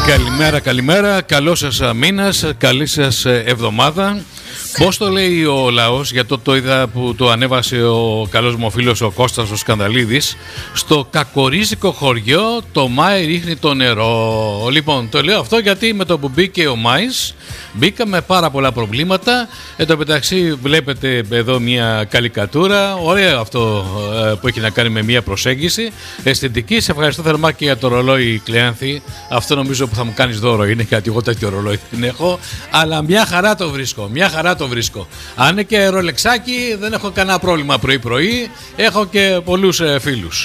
Καλημέρα, καλός σας μήνας, καλή σας εβδομάδα. Πώς το λέει ο λαός, γιατί το είδα που το ανέβασε ο καλός μου φίλος ο Κώστας ο Σκανδαλίδης. Στο κακορίζικο χωριό το Μάη ρίχνει το νερό. Λοιπόν, το λέω αυτό γιατί με το που μπήκε ο Μάης μπήκαμε πάρα πολλά προβλήματα. Εν τω μεταξύ βλέπετε εδώ μια καλικατούρα. Ωραίο αυτό που έχει να κάνει με μια προσέγγιση αισθητική. Σε ευχαριστώ θερμά και για το ρολόι, Κλεάνθη. Αυτό νομίζω που θα μου κάνεις δώρο είναι, γιατί εγώ τέτοιο ρολόι δεν έχω. Αλλά μια χαρά το βρίσκω. Αν είναι και ρολεξάκι δεν έχω κανένα πρόβλημα πρωί-πρωί. Έχω και πολλούς φίλους.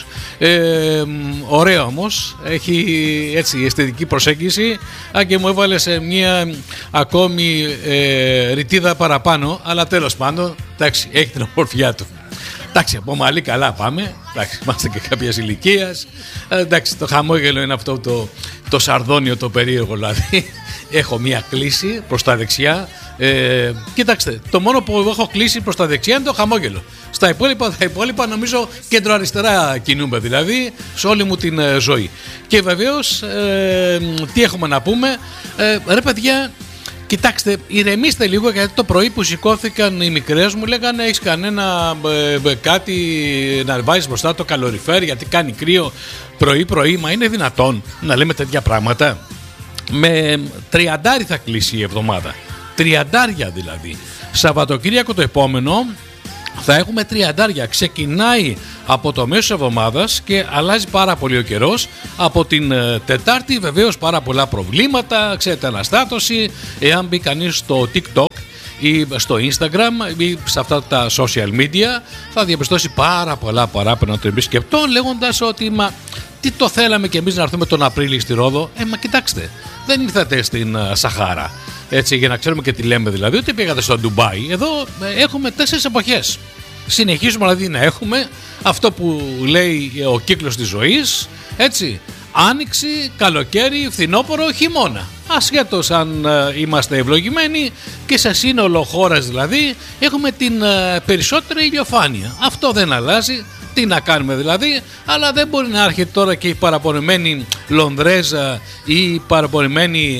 Ωραίο όμως. Έχει έτσι αισθητική προσέγγιση. Αν και μου έβαλε σε μια ακόμη ρητίδα παραπάνω. Αλλά τέλος πάντων, εντάξει, έχει την ομορφιά του. Εντάξει, από μαλλί καλά πάμε. Εντάξει, είμαστε και κάποιας ηλικίας. Εντάξει, το χαμόγελο είναι αυτό το σαρδόνιο το περίεργο, δηλαδή. Έχω μία κλίση προς τα δεξιά. Κοιτάξτε, το μόνο που έχω κλείσει προς τα δεξιά είναι το χαμόγελο. Στα υπόλοιπα νομίζω κεντροαριστερά κινούμε, δηλαδή σε όλη μου την ζωή. Και βεβαίως τι έχουμε να πούμε, ρε παιδιά, κοιτάξτε, ηρεμήστε λίγο, γιατί το πρωί που σηκώθηκαν οι μικρές μου λέγανε έχεις κανένα κάτι να βάζεις μπροστά το καλοριφέρ γιατί κάνει κρύο πρωί, μα είναι δυνατόν να λέμε τέτοια πράγματα? Με 30 θα κλείσει η εβδομάδα, 30 δηλαδή. Σαββατοκύριακο το επόμενο θα έχουμε 30. Ξεκινάει από το μέσο εβδομάδας και αλλάζει πάρα πολύ ο καιρός. Από την Τετάρτη βεβαίως πάρα πολλά προβλήματα, ξέρετε, αναστάτωση. Εάν μπει κανείς στο TikTok ή στο Instagram ή σε αυτά τα social media θα διαπιστώσει πάρα πολλά παράπονα των επισκεπτών, λέγοντας ότι τι το θέλαμε κι εμείς να έρθουμε τον Απρίλιο στη Ρόδο. Μα κοιτάξτε, δεν ήρθατε στην Σαχάρα, έτσι, για να ξέρουμε και τι λέμε, δηλαδή, ότι πήγατε στο Ντουμπάι. Εδώ έχουμε 4 εποχές. Συνεχίζουμε δηλαδή να έχουμε αυτό που λέει ο κύκλος της ζωής, έτσι, άνοιξη, καλοκαίρι, φθινόπωρο, χειμώνα. Ασχέτως αν είμαστε ευλογημένοι, και σε σύνολο χώρας δηλαδή έχουμε την περισσότερη ηλιοφάνεια. Αυτό δεν αλλάζει. Τι να κάνουμε δηλαδή, αλλά δεν μπορεί να έρχεται τώρα και η παραπονεμένη Λονδρέζα ή η παραπονεμένη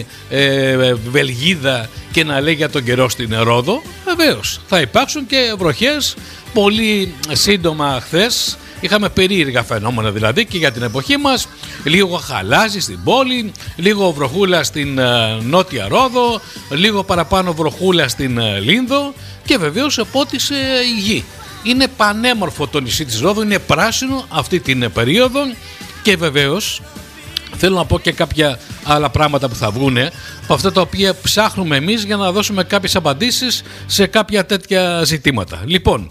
Βελγίδα και να λέει για τον καιρό στην Ρόδο. Βεβαίως θα υπάρξουν και βροχές. Πολύ σύντομα χθες είχαμε περίεργα φαινόμενα, δηλαδή, και για την εποχή μας. Λίγο χαλάζει στην πόλη, λίγο βροχούλα στην νότια Ρόδο, λίγο παραπάνω βροχούλα στην Λίνδο και βεβαίως επότισε η γη. Είναι πανέμορφο το νησί της Ρόδου, είναι πράσινο αυτή την περίοδο και βεβαίως θέλω να πω και κάποια άλλα πράγματα που θα βγουνε από αυτά τα οποία ψάχνουμε εμείς για να δώσουμε κάποιες απαντήσεις σε κάποια τέτοια ζητήματα. Λοιπόν,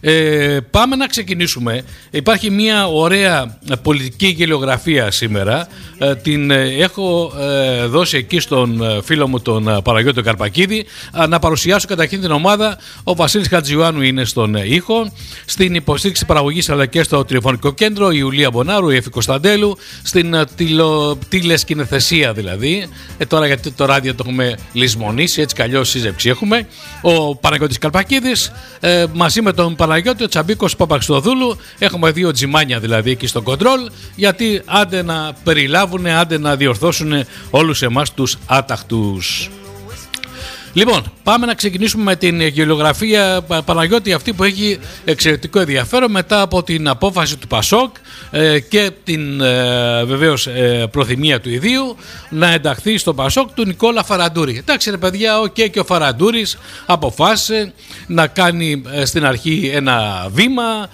πάμε να ξεκινήσουμε. Υπάρχει μια ωραία πολιτική γελιογραφία σήμερα. Την έχω δώσει εκεί στον φίλο μου τον Παναγιώτη Καρπακίδη. Να παρουσιάσω καταρχήν την ομάδα. Ο Βασίλης Χατζιωάννου είναι στον ήχο. Στην υποστήριξη παραγωγής αλλά και στο τηλεφωνικό κέντρο η Ιουλία Μπονάρου, η Εφη Κωνσταντέλου. Στην τηλεσκηνεθεσία δηλαδή. Τώρα γιατί το ράδιο το έχουμε λησμονήσει, έτσι καλλιώς σύζευξη έχουμε. Ο Παναγιώτης Καρπακίδης μαζί με τον Παναγιώτη, ο Τσαμπίκος Παπαξιδοδούλου. Έχουμε 2 τζιμάνια δηλαδή εκεί στο κοντρόλ, γιατί άντε να περιλάβουν, άντε να διορθώσουν όλους εμάς τους άταχτους. Λοιπόν, πάμε να ξεκινήσουμε με την γεωγραφία, Παναγιώτη, αυτή που έχει εξαιρετικό ενδιαφέρον μετά από την απόφαση του Πασόκ και την βεβαίως προθυμία του ιδίου να ενταχθεί στο Πασόκ του Νικόλα Φαραντούρη. Εντάξει ρε παιδιά, και ο Φαραντούρης αποφάσισε να κάνει στην αρχή ένα βήμα,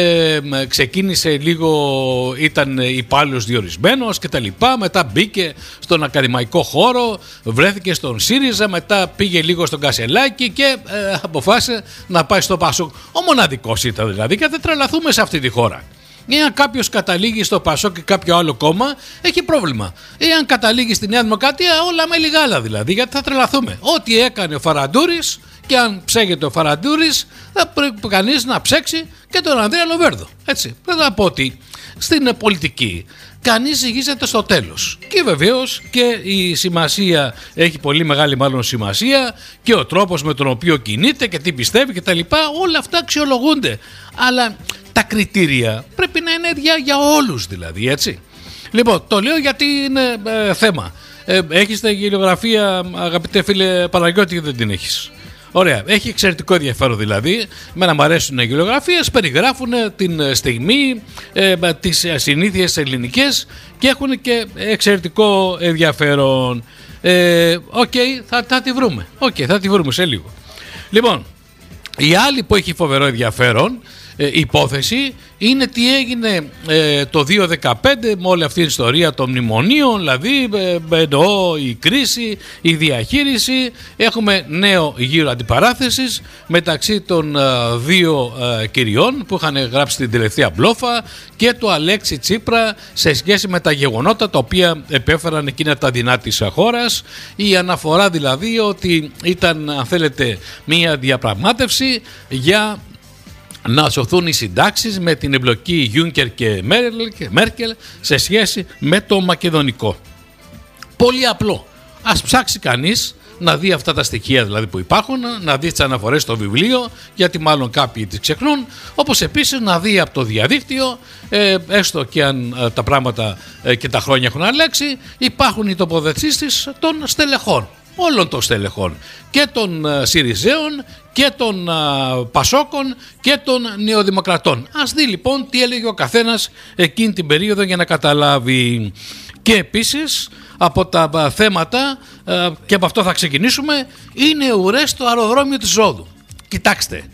ξεκίνησε λίγο, ήταν υπάλληλος διορισμένος και τα λοιπά, μετά μπήκε στον ακαδημαϊκό χώρο, βρέθηκε στον ΣΥΡΙΖΑ, μετά πήγε λίγο στον Κασελάκη και αποφάσισε να πάει στο Πασόκ. Ο μοναδικός ήταν δηλαδή, και δεν τρελαθούμε σε αυτή τη χώρα. Εάν κάποιος καταλήγει στο Πασόκ και κάποιο άλλο κόμμα, έχει πρόβλημα. Εάν καταλήγει στη Νέα Δημοκρατία, όλα με λιγάλα δηλαδή, γιατί θα τρελαθούμε. Ό,τι έκανε ο Φαραντούρης, και αν ψέγεται ο Φαραντούρης, θα πρέπει κανείς να ψέξει και τον Ανδρέα Λοβέρδο. Έτσι. Δεν θα πω ότι στην πολιτική κανείς ζυγίζεται στο τέλος. Και βεβαίως και η σημασία έχει πολύ μεγάλη μάλλον σημασία, και ο τρόπος με τον οποίο κινείται και τι πιστεύει και τα λοιπά, όλα αυτά αξιολογούνται. Αλλά τα κριτήρια πρέπει να είναι ίδια για όλους δηλαδή, έτσι. Λοιπόν, το λέω γιατί είναι θέμα. Έχεις τα γελιογραφία, αγαπητέ φίλε Παναγιώτη, ή δεν την έχεις? Ωραία, έχει εξαιρετικό ενδιαφέρον δηλαδή. Μένα μου αρέσουν οι γελιογραφίες, περιγράφουν την στιγμή, τις συνήθειες ελληνικές και έχουν και εξαιρετικό ενδιαφέρον. Θα τη βρούμε. Θα τη βρούμε σε λίγο. Λοιπόν, η άλλη που έχει φοβερό ενδιαφέρον υπόθεση είναι τι έγινε το 2015 με όλη αυτή την ιστορία των μνημονίων, δηλαδή εννοώ η κρίση, η διαχείριση. Έχουμε νέο γύρο αντιπαράθεσης μεταξύ των δύο κυριών που είχαν γράψει την τελευταία μπλόφα και του Αλέξη Τσίπρα σε σχέση με τα γεγονότα τα οποία επέφεραν εκείνα τα δεινά της χώρας. Η αναφορά δηλαδή ότι ήταν, αν θέλετε, μία διαπραγμάτευση για να σωθούν οι συντάξεις με την εμπλοκή Juncker και Μέρκελ σε σχέση με το μακεδονικό. Πολύ απλό. Ας ψάξει κανείς να δει αυτά τα στοιχεία δηλαδή που υπάρχουν, να δει τις αναφορές στο βιβλίο, γιατί μάλλον κάποιοι τις ξεχνούν, όπως επίσης να δει από το διαδίκτυο, έστω και αν τα πράγματα και τα χρόνια έχουν αλλάξει, υπάρχουν οι τοποθετήσεις των στελεχών, όλων των στελεχών, και των Συριζέων και των Πασόκων και των Νεοδημοκρατών. Ας δει λοιπόν τι έλεγε ο καθένας εκείνη την περίοδο για να καταλάβει. Και επίσης από τα θέματα, και από αυτό θα ξεκινήσουμε, είναι ουρές το αεροδρόμιο της Ρόδου. Κοιτάξτε,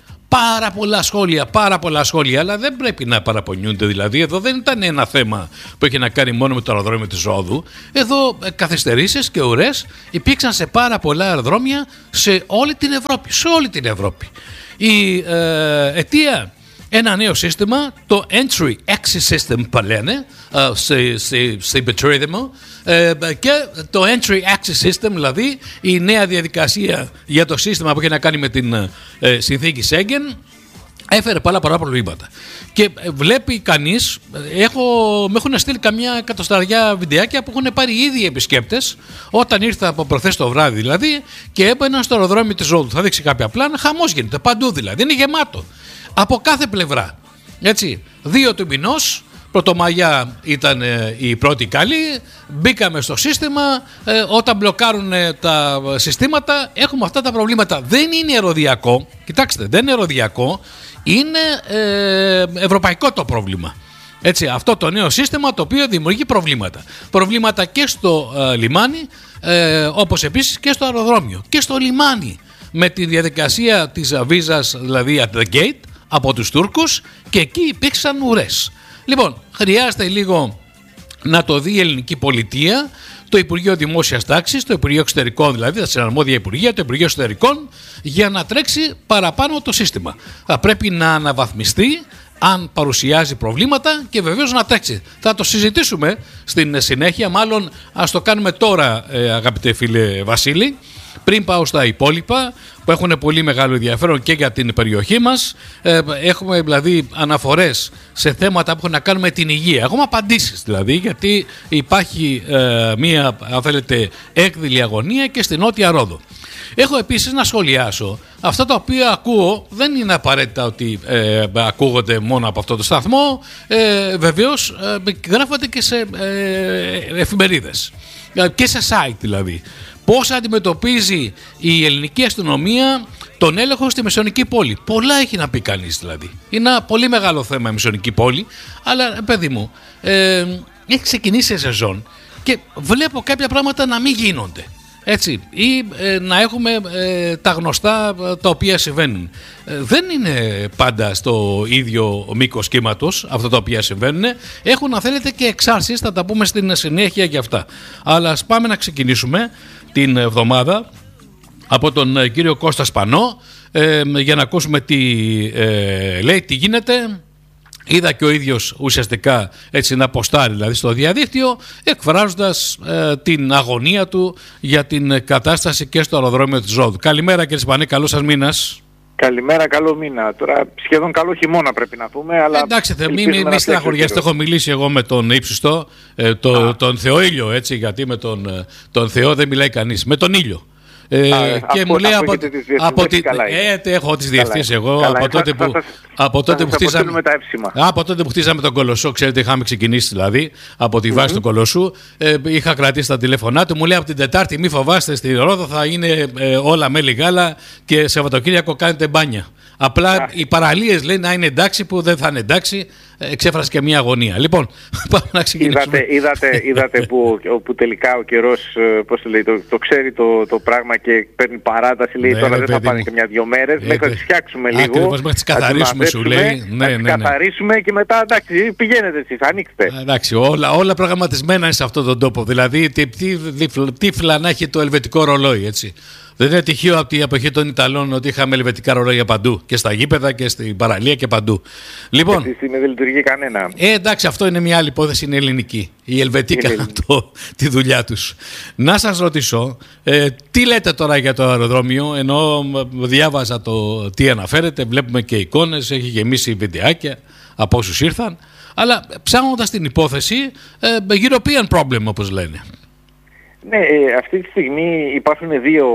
πάρα πολλά σχόλια, αλλά δεν πρέπει να παραπονιούνται. Δηλαδή, εδώ δεν ήταν ένα θέμα που έχει να κάνει μόνο με το αεροδρόμιο της Ρόδου. Εδώ καθυστερήσεις και ουρές υπήρξαν σε πάρα πολλά αεροδρόμια σε όλη την Ευρώπη. Η αιτία, ένα νέο σύστημα, το Entry-Exit System που λένε, στην πετρίδα μου, και το Entry-Exit System, δηλαδή η νέα διαδικασία για το σύστημα που έχει να κάνει με την συνθήκη Σέγγεν, έφερε πολλά προβλήματα. Και βλέπει κανείς, με έχουν στείλει καμιά εκατοσταριά βιντεάκια που έχουν πάρει ήδη οι επισκέπτες όταν ήρθα από προχθές το βράδυ δηλαδή και έμπαιναν στο αεροδρόμιο της Ρόδου. Θα δείξει κάποια πλάνα, χαμός γίνεται παντού δηλαδή, είναι γεμάτο από κάθε πλευρά. Έτσι, 2 του μηνός, Πρωτομαγιά ήταν η πρώτη καλή, μπήκαμε στο σύστημα, όταν μπλοκάρουν τα συστήματα έχουμε αυτά τα προβλήματα. Δεν είναι αεροδιακό, κοιτάξτε, δεν είναι αεροδιακό, είναι ευρωπαϊκό το πρόβλημα. Έτσι, αυτό το νέο σύστημα το οποίο δημιουργεί προβλήματα. Προβλήματα και στο λιμάνι, όπως επίσης και στο αεροδρόμιο και στο λιμάνι, με τη διαδικασία της βίζας, δηλαδή at the gate, από τους Τούρκους, και εκεί υπήρξαν ουρές. Λοιπόν, χρειάζεται λίγο να το δει η ελληνική πολιτεία, το Υπουργείο Δημόσιας Τάξης, το Υπουργείο Εξωτερικών, δηλαδή τα συναρμόδια Υπουργεία, το Υπουργείο Εσωτερικών, για να τρέξει παραπάνω το σύστημα. Θα πρέπει να αναβαθμιστεί αν παρουσιάζει προβλήματα και βεβαίως να τρέξει. Θα το συζητήσουμε στην συνέχεια, μάλλον ας το κάνουμε τώρα, αγαπητέ φίλε Βασίλη, πριν πάω στα υπόλοιπα που έχουν πολύ μεγάλο ενδιαφέρον και για την περιοχή μας. Έχουμε δηλαδή αναφορές σε θέματα που έχουν να κάνουν με την υγεία. Έχουμε απαντήσεις δηλαδή, γιατί υπάρχει μία, αν θέλετε, έκδηλη αγωνία και στην Νότια Ρόδο. Έχω επίσης να σχολιάσω αυτά τα οποία ακούω, δεν είναι απαραίτητα ότι ακούγονται μόνο από αυτό το σταθμό, βεβαίως γράφονται και σε εφημερίδες και σε site δηλαδή. Πώς αντιμετωπίζει η ελληνική αστυνομία τον έλεγχο στη Μεσαιωνική πόλη. Πολλά έχει να πει κανείς δηλαδή. Είναι ένα πολύ μεγάλο θέμα η Μεσαιωνική πόλη, αλλά παιδί μου, έχει ξεκινήσει η σεζόν και βλέπω κάποια πράγματα να μην γίνονται. Έτσι, ή να έχουμε τα γνωστά τα οποία συμβαίνουν. Δεν είναι πάντα στο ίδιο μήκος κύματος αυτά τα οποία συμβαίνουν. Έχουν, αν θέλετε, και εξάρσεις, θα τα πούμε στην συνέχεια για αυτά. Αλλά ας πάμε να ξεκινήσουμε την εβδομάδα από τον κύριο Κώστα Σπανό, για να ακούσουμε τι λέει, τι γίνεται. Είδα και ο ίδιος ουσιαστικά έτσι να ποστάρει δηλαδή στο διαδίκτυο, εκφράζοντας την αγωνία του για την κατάσταση και στο αεροδρόμιο της Ρόδου. Καλημέρα κύριε Σπανή, καλό σας μήνας. Καλημέρα, καλό μήνα. Τώρα σχεδόν καλό χειμώνα πρέπει να πούμε. Αλλά εντάξει, μην στεναχωριέστε. Έχω μιλήσει εγώ με τον ύψιστο, τον Θεό Ήλιο, έτσι, γιατί με τον Θεό δεν μιλάει κανείς. Με τον ήλιο. Και μου λέει έχω τις διευθύνσεις εγώ από τότε που χτίσαμε τον Κολοσσό, ξέρετε είχαμε ξεκινήσει δηλαδή από τη βάση του Κολοσσού, είχα κρατήσει τα τηλέφωνά του, μου λέει από την Τετάρτη μη φοβάστε στη Ρόδο θα είναι όλα μέλι γάλα και Σαββατοκύριακο κάνετε μπάνια. Απλά οι παραλίες λέει να είναι εντάξει που δεν θα είναι εντάξει, εξέφρασε και μια αγωνία. Λοιπόν, πάμε να ξεκινήσουμε. Είδατε που τελικά ο καιρός, πώς το λέει, το ξέρει το πράγμα και παίρνει παράταση, λέει τώρα δεν θα πάνε και μια-δυο μέρες, μέχρι να τις φτιάξουμε λίγο. Ακριβώς, μέχρι να τις καθαρίσουμε σου λέει. Να τις καθαρίσουμε και μετά εντάξει, πηγαίνετε εσείς, ανοίξτε. Εντάξει, όλα προγραμματισμένα είναι σε αυτόν τον τόπο. Δηλαδή, τύφλα να έχει το ελβετικό ρολόι, έτσι. Δεν είναι τυχαίο από την εποχή των Ιταλών ότι είχαμε ελβετικά ρολόγια παντού. Και στα γήπεδα και στην παραλία και παντού. Λοιπόν. Δεν λειτουργεί κανένα. Εντάξει, αυτό είναι μια άλλη υπόθεση, είναι ελληνική. Οι Ελβετοί κάναν τη δουλειά τους. Να σας ρωτήσω, τι λέτε τώρα για το αεροδρόμιο, ενώ διάβαζα το τι αναφέρετε, βλέπουμε και εικόνες, έχει γεμίσει βιντεάκια από όσους ήρθαν. Αλλά ψάχνοντας την υπόθεση, European problem όπως λένε. Ναι, αυτή τη στιγμή υπάρχουν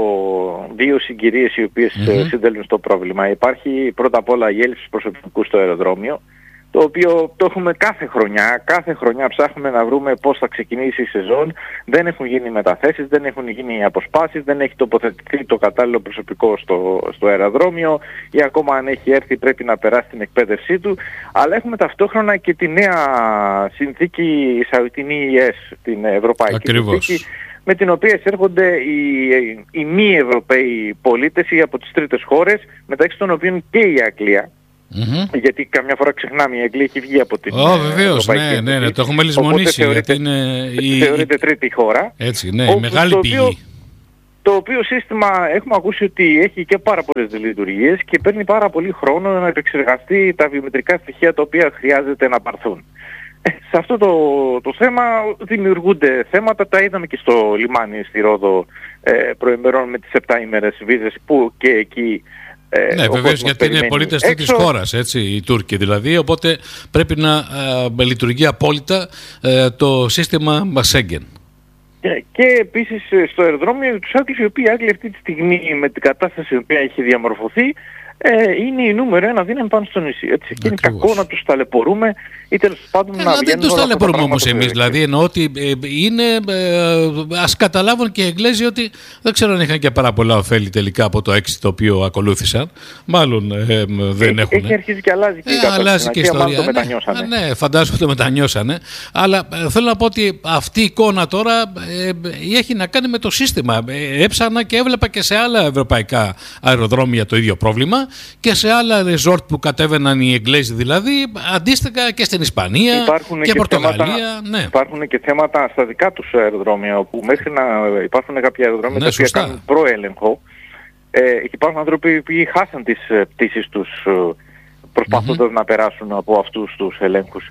δύο συγκυρίες οι οποίες συντελούν στο πρόβλημα. Υπάρχει πρώτα απ' όλα η έλλειψη προσωπικού στο αεροδρόμιο, το οποίο το έχουμε κάθε χρονιά ψάχνουμε να βρούμε πώς θα ξεκινήσει η σεζόν. Δεν έχουν γίνει μεταθέσεις, δεν έχουν γίνει αποσπάσεις, δεν έχει τοποθετηθεί το κατάλληλο προσωπικό στο αεροδρόμιο ή ακόμα αν έχει έρθει πρέπει να περάσει την εκπαίδευσή του. Αλλά έχουμε ταυτόχρονα και τη νέα συνθήκη, την EES, την Ευρωπαϊκή Συνθήκη, με την οποία εισέρχονται οι μη Ευρωπαίοι πολίτες ή από τις τρίτες χώρες, μεταξύ των οποίων και η Αγγλία. Γιατί καμιά φορά ξεχνάμε η Αγγλία έχει βγει από την βεβαίως, ναι, το έχουμε λησμονήσει. Θεωρείται τρίτη χώρα. Έτσι, ναι, μεγάλη πηγή. Το οποίο σύστημα έχουμε ακούσει ότι έχει και πάρα πολλές λειτουργίες και παίρνει πάρα πολύ χρόνο να επεξεργαστεί τα βιομετρικά στοιχεία τα οποία χρειάζεται να πάρθουν. Σε αυτό το θέμα δημιουργούνται θέματα, τα είδαμε και στο λιμάνι στη Ρόδο προημερών με τις 7 ημέρες βίζες που και εκεί ναι, βεβαίως, γιατί είναι πολίτες της χώρας, έτσι, οι Τούρκοι δηλαδή, οπότε πρέπει να λειτουργεί απόλυτα το σύστημα Σέγγεν. Και επίσης στο αεροδρόμιο τους Άγγλους, οι οποίοι Άγγλοι αυτή τη στιγμή με την κατάσταση η οποία έχει διαμορφωθεί είναι η νούμερο ένα δύναμη πάνω στο νησί. Έτσι. Και είναι κακό να τους ταλαιπωρούμε ή τέλος πάντων να βγαίνουν. Δεν τους ταλαιπωρούμε όμως εμείς. Δηλαδή εννοώ ότι είναι. Ας καταλάβουν και οι Εγγλέζοι ότι δεν ξέρω αν είχαν και πάρα πολλά ωφέλη τελικά από το exit το οποίο ακολούθησαν. Μάλλον δεν έχουν. Έχει αρχίσει και αλλάζει και η κατάσταση. Αλλάζει και η ιστορία. Το μετανιώσανε. Ναι, φαντάζομαι το μετανιώσανε. Αλλά θέλω να πω ότι αυτή η εικόνα τώρα έχει να κάνει με το σύστημα. Έψανα και έβλεπα και σε άλλα ευρωπαϊκά αεροδρόμια το ίδιο πρόβλημα. Και σε άλλα resort που κατέβαιναν οι Εγγλέζοι δηλαδή, αντίστοιχα και στην Ισπανία και Πορτογαλία. Ναι. Υπάρχουν και θέματα στα δικά τους αεροδρόμια, όπου μέχρι να υπάρχουν κάποια αεροδρόμια τα οποία κάνουν προέλεγχο. Υπάρχουν άνθρωποι που χάσαν τις πτήσεις τους προσπαθώντας να περάσουν από αυτούς τους ελέγχους.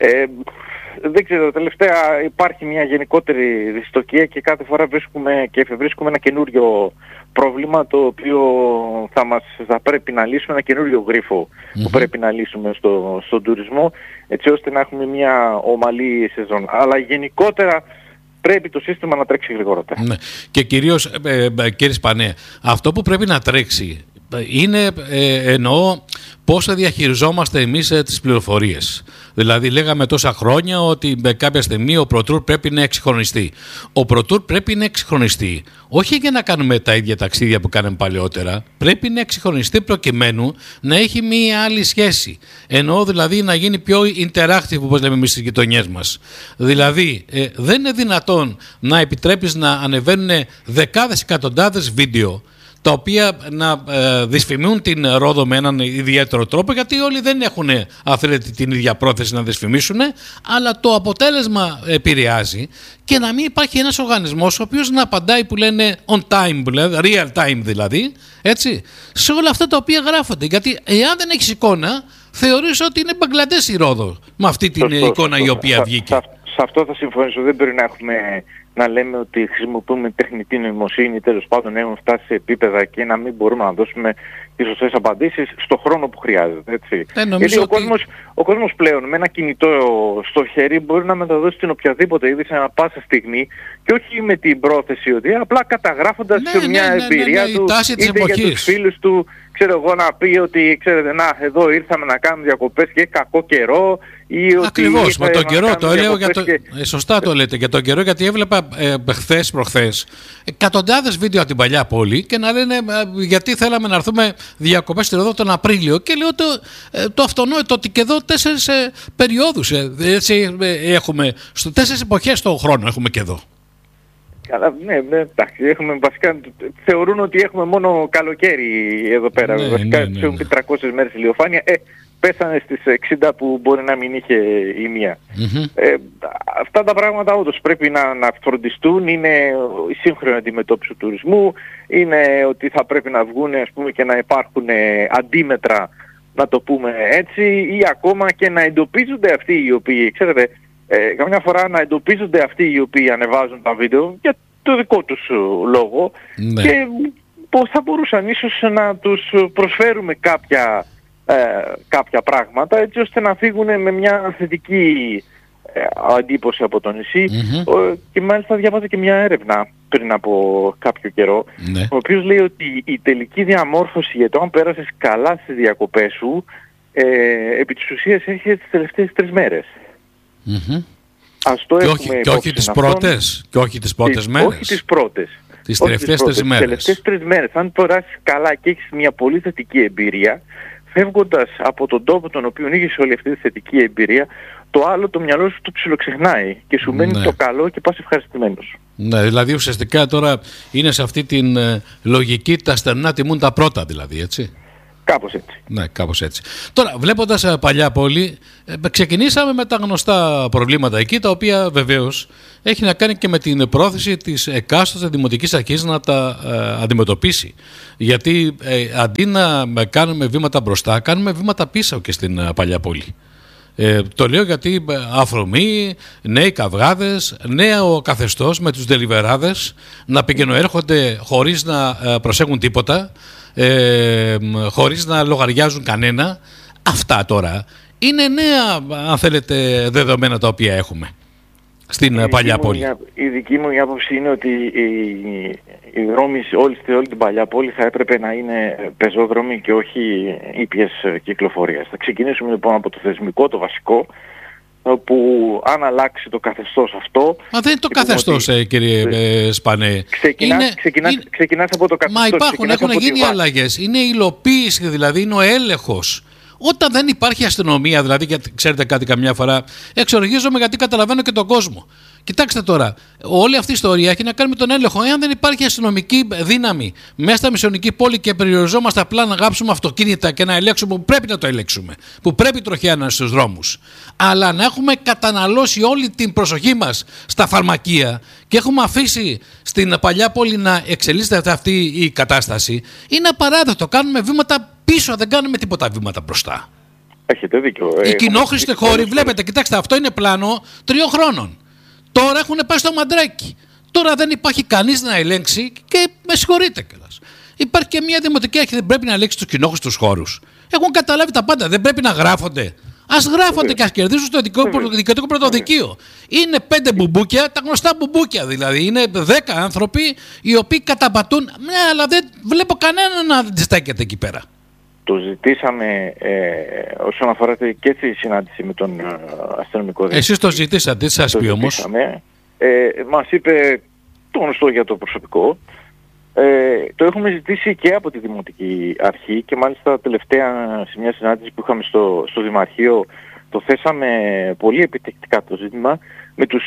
Δεν ξέρω, τελευταία υπάρχει μια γενικότερη δυστοκία και κάθε φορά βρίσκουμε ένα καινούριο πρόβλημα το οποίο θα πρέπει να λύσουμε, ένα καινούριο γρίφο που πρέπει να λύσουμε στον τουρισμό, έτσι ώστε να έχουμε μια ομαλή σεζόν. Αλλά γενικότερα πρέπει το σύστημα να τρέξει γρηγορότερα. Ναι. Και κυρίως, κύριε Σπανέ, αυτό που πρέπει να τρέξει είναι, εννοώ, πώς θα διαχειριζόμαστε εμείς τις πληροφορίες. Δηλαδή λέγαμε τόσα χρόνια ότι με κάποια στιγμή ο ProTour πρέπει να εξυγχρονιστεί. Ο ProTour πρέπει να εξυγχρονιστεί όχι για να κάνουμε τα ίδια ταξίδια που κάναμε παλαιότερα. Πρέπει να εξυγχρονιστεί προκειμένου να έχει μία άλλη σχέση. Εννοώ δηλαδή να γίνει πιο interactive, όπως λέμε εμείς στις γειτονιές μας. Δηλαδή δεν είναι δυνατόν να επιτρέπεις να ανεβαίνουν δεκάδες εκατοντάδες βίντεο τα οποία να δυσφημούν την Ρόδο με έναν ιδιαίτερο τρόπο, γιατί όλοι δεν έχουν την ίδια πρόθεση να δυσφημίσουν, αλλά το αποτέλεσμα επηρεάζει και να μην υπάρχει ένας οργανισμός ο οποίος να απαντάει που λένε on time, που λένε, real time δηλαδή, έτσι, σε όλα αυτά τα οποία γράφονται. Γιατί εάν δεν έχεις εικόνα, θεωρείς ότι είναι Μπαγκλαντές η Ρόδο με αυτή την εικόνα η οποία βγήκε. Σε αυτό θα συμφωνήσω. Δεν μπορεί να έχουμε να λέμε ότι χρησιμοποιούμε τεχνητή νοημοσύνη, τέλος πάντων έχουμε φτάσει σε επίπεδα και να μην μπορούμε να δώσουμε τις σωστές απαντήσεις στον χρόνο που χρειάζεται. Έτσι. Γιατί ο κόσμος πλέον με ένα κινητό στο χέρι μπορεί να μεταδώσει την οποιαδήποτε είδηση ανά πάσα στιγμή και όχι με την πρόθεση ότι απλά καταγράφοντας μια εμπειρία του είτε για τους φίλους του, ξέρω εγώ, να πει ότι ξέρετε, να, εδώ ήρθαμε να κάνουμε διακοπές και κακό καιρό. Ακριβώς, με τον καιρό το λέω σωστά το λέτε, για τον καιρό, γιατί έβλεπα προχθές εκατοντάδες βίντεο από την παλιά πόλη και να λένε γιατί θέλαμε να έρθουμε διακοπές στην Ρόδο τον Απρίλιο και λέω το αυτονόητο ότι και εδώ 4 περιόδους έτσι έχουμε, 4 εποχές το χρόνο έχουμε και εδώ. Καλά, ναι, εντάξει, έχουμε βασικά, θεωρούν ότι έχουμε μόνο καλοκαίρι εδώ πέρα, βασικά έχουν 300 μέρες ηλιοφάνεια, πέσανε στις 60 που μπορεί να μην είχε η μία. Αυτά τα πράγματα όντως πρέπει να φροντιστούν, είναι η σύγχρονη αντιμετώπιση του τουρισμού, είναι ότι θα πρέπει να βγουν, ας πούμε, και να υπάρχουν αντίμετρα, να το πούμε έτσι, ή ακόμα και να εντοπίζονται αυτοί οι οποίοι, ξέρετε, καμιά φορά να εντοπίζονται αυτοί οι οποίοι ανεβάζουν τα βίντεο για το δικό τους λόγο, και θα μπορούσαν ίσως να τους προσφέρουμε κάποια πράγματα έτσι ώστε να φύγουν με μια θετική εντύπωση από το νησί. Και μάλιστα διάβαζα και μια έρευνα πριν από κάποιο καιρό, ο οποίος λέει ότι η τελική διαμόρφωση για το αν πέρασες καλά στις διακοπές σου επί της ουσίας έρχεται τις τελευταίες 3 μέρες. Ας το και όχι τις πρώτες, και όχι τις πρώτες μέρες. Όχι τις πρώτες. Τις τελευταίες 3 μέρες. Τις τελευταίες 3 μέρες. Αν περάσεις καλά και έχεις μια πολύ θετική εμπειρία, φεύγοντας από τον τόπο τον οποίο είχες όλη αυτή τη θετική εμπειρία, το άλλο το μυαλό σου το ψιλοξεχνάει και σου μένει το καλό και πας ευχαριστημένος. Ναι, δηλαδή ουσιαστικά τώρα είναι σε αυτή την λογική τα στερνά τιμούν τα πρώτα, δηλαδή, έτσι. Κάπως έτσι. Ναι, κάπως έτσι. Τώρα, βλέποντας παλιά πόλη, ξεκινήσαμε με τα γνωστά προβλήματα εκεί, τα οποία βεβαίως έχει να κάνει και με την πρόθεση της εκάστοτε δημοτικής αρχής να τα αντιμετωπίσει. Γιατί αντί να κάνουμε βήματα μπροστά, κάνουμε βήματα πίσω και στην παλιά πόλη. Το λέω γιατί αφρομοί, νέοι καυγάδες, νέο καθεστώς με τους δελιβεράδες να πηγαινοέρχονται χωρίς να προσέχουν τίποτα, χωρίς να λογαριάζουν κανένα. Αυτά τώρα είναι νέα, αν θέλετε, δεδομένα τα οποία έχουμε στην παλιά πόλη. Η δική μου άποψη είναι ότι οι δρόμοι σε όλη την παλιά πόλη θα έπρεπε να είναι πεζόδρομοι και όχι ήπιες κυκλοφορίας. Θα ξεκινήσουμε λοιπόν από το θεσμικό, το βασικό, που αν αλλάξει το καθεστώς αυτό... Μα δεν είναι το καθεστώς, κύριε Σπανέ. Ξεκινάς από το καθεστώς. Μα έχουν γίνει αλλαγές. Είναι η υλοποίηση, δηλαδή είναι ο έλεγχος. Όταν δεν υπάρχει αστυνομία, δηλαδή, γιατί ξέρετε κάτι, καμιά φορά εξοργίζομαι γιατί καταλαβαίνω και τον κόσμο. Κοιτάξτε τώρα, όλη αυτή η ιστορία έχει να κάνει με τον έλεγχο. Εάν δεν υπάρχει αστυνομική δύναμη μέσα στα μισονική πόλη και περιοριζόμαστε απλά να γράψουμε αυτοκίνητα και να ελέγξουμε που πρέπει να το ελέγξουμε, που πρέπει τροχιά να είναι στους δρόμους, αλλά να έχουμε καταναλώσει όλη την προσοχή μας στα φαρμακεία και έχουμε αφήσει στην παλιά πόλη να εξελίσσεται αυτή η κατάσταση, είναι απαράδεκτο. Κάνουμε βήματα πίσω, δεν κάνουμε τίποτα βήματα μπροστά. Έχετε δίκιο. Οι κοινόχρηστοι χώροι, βλέπετε, κοιτάξτε, αυτό είναι πλάνο 3 χρόνων. Τώρα έχουν πάει στο μαντράκι. Τώρα δεν υπάρχει κανείς να ελέγξει και με συγχωρείτε κιόλας. Υπάρχει και μια δημοτική αρχή, δεν πρέπει να ελέγξει τους κοινόχρηστους χώρους. Έχουν καταλάβει τα πάντα, δεν πρέπει να γράφονται. Ας γράφονται και ας κερδίσουν στο δικαιωτικό πρωτοδικείο. Είναι 5 μπουμπούκια, τα γνωστά μπουμπούκια δηλαδή. Είναι 10 άνθρωποι οι οποίοι καταπατούν. Ναι, αλλά δεν βλέπω κανέναν να αντιστέκεται εκεί πέρα. Το ζητήσαμε όσον αφορά και τη συνάντηση με τον αστυνομικό διευθυντή. Εσείς το ζητήσατε, τι σας πει όμως? Μας είπε το γνωστό για το προσωπικό. Το έχουμε ζητήσει και από τη Δημοτική Αρχή και μάλιστα τελευταία σε μια συνάντηση που είχαμε στο Δημαρχείο το θέσαμε πολύ επιτεκτικά το ζήτημα με τους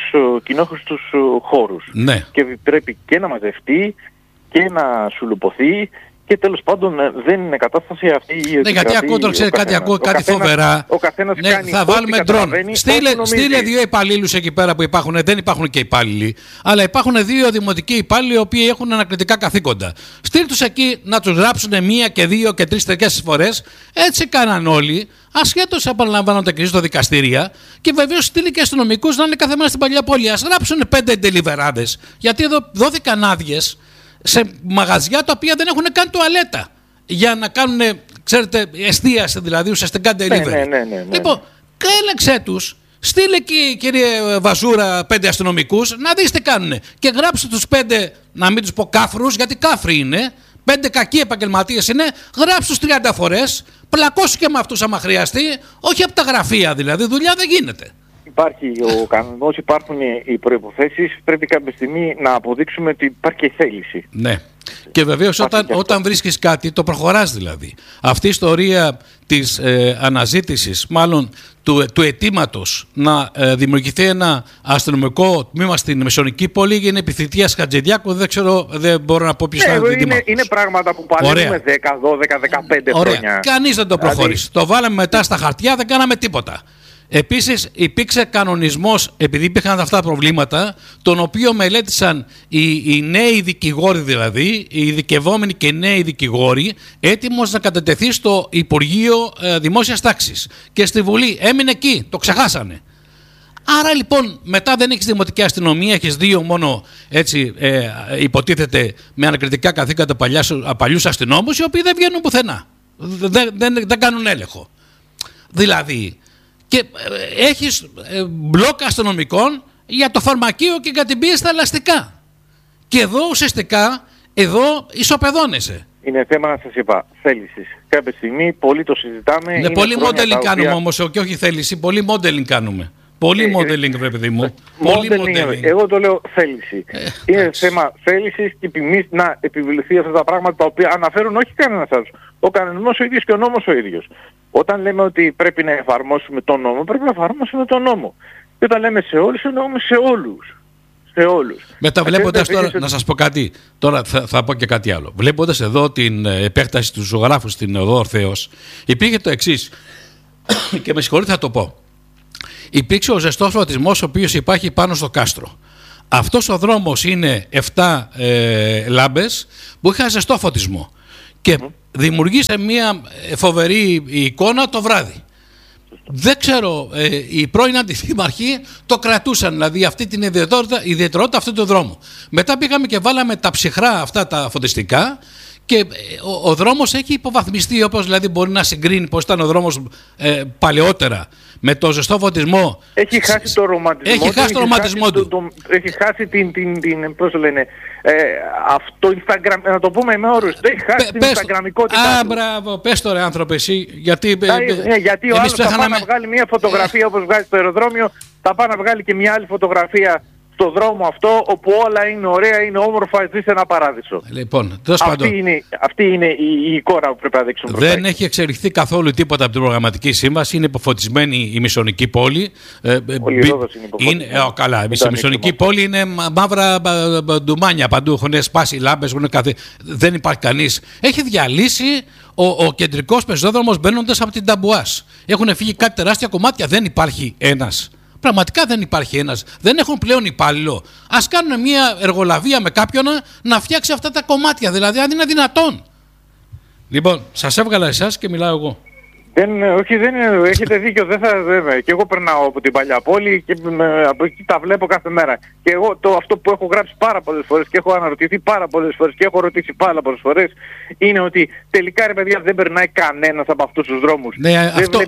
κοινόχρηστους χώρους. Ναι. Και πρέπει και να μαζευτεί και να σουλουπωθεί Και τέλος πάντων δεν είναι κατάσταση αυτή. Ναι, γιατί ακούω κάτι φοβερά. Ο καθένας κάνει θα βάλουμε ντρόν. Στείλε 2 υπαλλήλους εκεί πέρα που υπάρχουν. Δεν υπάρχουν και υπάλληλοι. Αλλά υπάρχουν 2 δημοτικοί υπάλληλοι οι οποίοι έχουν ανακριτικά καθήκοντα. Στείλ τους εκεί να τους γράψουν 1 και 2 και 3 τέτοιες φορές. Έτσι κάναν όλοι. Ασχέτως επαναλαμβάνονται και στο δικαστήρια. Και βεβαίως στείλει και αστυνομικούς να είναι κάθε μέρα στην παλιά πόλη. Ας γράψουν 5 ντελιβεράδες. Γιατί εδώ δόθηκαν άδειες σε μαγαζιά τα οποία δεν έχουν καν τουαλέτα για να κάνουν, ξέρετε, εστίαση δηλαδή, ουσιαστικά delivery. Ναι. Λοιπόν, έλεξε τους, στείλε εκεί, κύριε Βαζούρα, 5 αστυνομικούς, να δεις τι κάνουνε. Και γράψε τους 5, να μην τους πω κάφρους, γιατί κάφροι είναι, 5 κακοί επαγγελματίες είναι, γράψε τους 30 φορές, πλακώσου και με αυτούς άμα χρειαστεί, όχι από τα γραφεία δηλαδή, δουλειά δεν γίνεται. Υπάρχει ο κανονισμός, υπάρχουν οι προϋποθέσεις, πρέπει κάποια στιγμή να αποδείξουμε ότι υπάρχει και θέληση. Ναι. Και βεβαίως όταν βρίσκεις κάτι το προχωράς δηλαδή. Αυτή η ιστορία της αναζήτησης, μάλλον του αιτήματος να δημιουργηθεί ένα αστυνομικό τμήμα στην Μεσονική πόλη είναι επιθυμίας Χατζηδιάκου, δεν μπορώ να πω ποιος θα είναι πράγματα που παλεύουμε 10, 12, 15 χρόνια. Κανείς δεν το προχώρησε. Το βάλαμε μετά στα χαρτιά, δεν κάναμε τίποτα. Επίσης υπήρξε κανονισμός, επειδή υπήρχαν αυτά τα προβλήματα, τον οποίο μελέτησαν οι νέοι δικηγόροι δηλαδή, οι ειδικευόμενοι και νέοι δικηγόροι, έτοιμος να κατατεθεί στο Υπουργείο Δημόσιας Τάξης. Και στη Βουλή έμεινε εκεί, το ξεχάσανε. Άρα λοιπόν μετά δεν έχεις δημοτική αστυνομία, έχεις 2 μόνο έτσι υποτίθεται με ανακριτικά καθήκοντα παλιούς αστυνόμους, οι οποίοι δεν βγαίνουν πουθενά, δεν κάνουν έλεγχο. Δηλαδή... Και έχεις μπλοκ αστυνομικών για το φαρμακείο και για την πίεση στα ελαστικά. Και εδώ ουσιαστικά, ισοπεδώνεσαι. Είναι θέμα, να σας είπα, θέλησης. Κάποια στιγμή πολύ το συζητάμε. Ναι, πολύ modeling κάνουμε όμως και όχι θέληση, πολύ modeling κάνουμε. Πολύ modeling, βρε παιδί μου. Πολύ modeling. Εγώ το λέω θέληση. Είναι θέμα θέλησης και τιμής να επιβληθεί αυτά τα πράγματα τα οποία αναφέρουν όχι κανένας άλλος. Ο κανονισμός ο ίδιος και ο νόμος ο ίδιος. Όταν λέμε ότι πρέπει να εφαρμόσουμε τον νόμο, πρέπει να εφαρμόσουμε τον νόμο. Και όταν λέμε σε όλους, εννοούμε σε όλους. Σε όλους. Μετά βλέποντας τώρα, να σας πω κάτι, τώρα θα πω και κάτι άλλο. Βλέποντας εδώ την επέκταση του ζωγράφου στην οδό Ορθέως, υπήρχε το εξής, και με συγχωρείτε θα το πω. Υπήρξε ο ζεστός φωτισμός ο οποίος υπάρχει πάνω στο κάστρο. Αυτός ο δρόμος είναι 7 λάμπες που είχαν ζεστό φωτισμό. Και δημιουργήσε μια φοβερή εικόνα το βράδυ. Δεν ξέρω, οι πρώην αντιδήμαρχοι το κρατούσαν, δηλαδή αυτή την ιδιαιτερότητα αυτού του δρόμου. Μετά πήγαμε και βάλαμε τα ψυχρά αυτά τα φωτιστικά και ο δρόμος έχει υποβαθμιστεί, όπως δηλαδή μπορεί να συγκρίνει πώς ήταν ο δρόμος παλαιότερα με το ζεστό φωτισμό. Έχει χάσει το ρομαντισμό του. Έχει χάσει την πώς το λένε, αυτό Instagram, να το πούμε με όρους. Έχει χάσει την Instagramικότητα. Μπράβο, πες το ρε άνθρωπε εσύ, γιατί ο άλλος θα πάει να βγάλει μια φωτογραφία όπως βγάζει στο αεροδρόμιο, θα πάει να βγάλει και μια άλλη φωτογραφία στο δρόμο αυτό, όπου όλα είναι ωραία, είναι όμορφα, ζει σε ένα παράδεισο. Λοιπόν, αυτή είναι η εικόνα που πρέπει να δείξουμε. Δεν έχει εξελιχθεί καθόλου τίποτα από την προγραμματική σύμβαση. Είναι υποφωτισμένη η Μεσονική πόλη. Ο Λιρόδος είναι υποφωτισμένη. Καλά, η Μεσονική πόλη είναι μαύρα ντουμάνια παντού. Έχουν σπάσει λάμπες, δεν υπάρχει κανείς. Έχει διαλύσει ο κεντρικός πεζόδρομος μπαίνοντας από την Ταμπουάς. Έχουν φύγει κάτι τεράστια κομμάτια, δεν υπάρχει ένας. Πραγματικά δεν υπάρχει ένας. Δεν έχουν πλέον υπάλληλο. Ας κάνουν μια εργολαβία με κάποιον να φτιάξει αυτά τα κομμάτια. Δηλαδή, αν είναι δυνατόν. Λοιπόν, σας έβγαλα εσάς και μιλάω εγώ. Όχι, δεν είναι. Έχετε δίκιο. Και εγώ περνάω από την παλιά πόλη και από εκεί τα βλέπω κάθε μέρα. Και εγώ αυτό που έχω γράψει πάρα πολλές φορές και έχω αναρωτηθεί πάρα πολλές φορές και έχω ρωτήσει πάρα πολλές φορές είναι ότι τελικά ρε παιδιά δεν περνάει κανένας από αυτούς τους δρόμους. Ναι,